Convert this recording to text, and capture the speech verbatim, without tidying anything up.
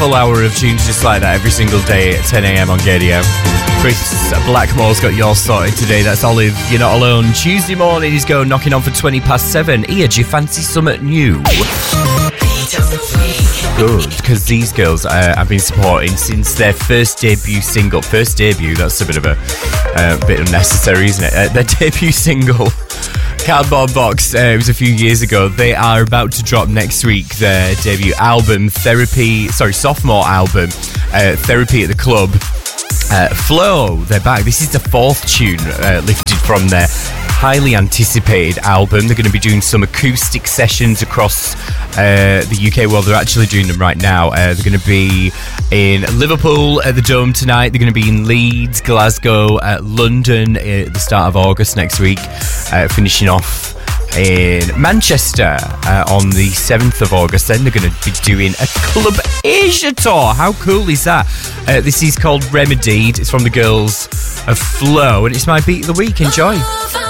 full hour of tunes just like that every single day at ten a.m. on Gadio. Chris Blackmore's got yours sorted today. That's Olive, You're Not Alone. Tuesday morning, he's going knocking on for twenty past seven. Here, do you fancy something new? Good, because these girls uh, I've been supporting since their first debut single. First debut, that's a bit of a uh, bit unnecessary, isn't it? Uh, their debut single, Cardboard Box, uh, it was a few years ago. They are about to drop next week their debut album, Therapy, sorry, sophomore album, uh, Therapy at the Club. Uh, Flow, they're back. This is the fourth tune uh, lifted from their highly anticipated album. They're going to be doing some acoustic sessions across uh, the U K. Well, they're actually doing them right now. Uh, they're going to be in Liverpool at the Dome tonight. They're going to be in Leeds, Glasgow, uh, London at the start of August next week, uh, finishing off in Manchester uh, on the seventh of August. Then they're going to be doing a Club Asia tour. How cool is that? Uh, this is called Remedied. It's from the girls of Flow, and it's my beat of the week. Enjoy.